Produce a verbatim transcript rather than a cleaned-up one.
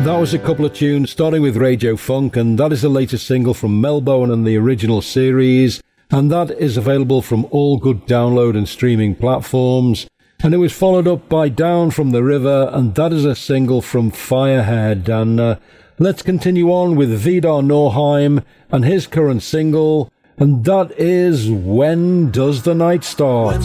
That was a couple of tunes, starting with Radio Funk, and that is the latest single from Melbourne and the original series, and that is available from all good download and streaming platforms. And it was followed up by Down from the River, and that is a single from Firehead. And uh, let's continue on with Vidar Norheim and his current single, and that is When Does the Night Start?